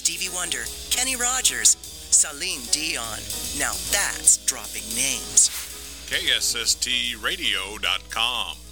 Stevie Wonder, Kenny Rogers, Celine Dion. Now that's dropping names. KSSTradio.com.